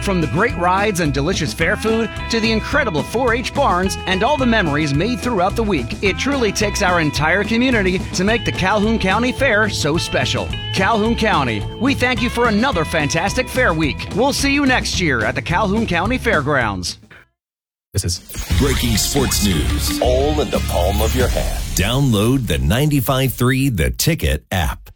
From the great rides and delicious fair food to the incredible 4-H barns and all the memories made throughout the week, it truly takes our entire community to make the Calhoun County Fair so special. Calhoun County, we thank you for another fantastic fair week. We'll see you next year at the Calhoun County Fairgrounds. This is breaking sports news, all in the palm of your hand. Download the 95.3 The Ticket app.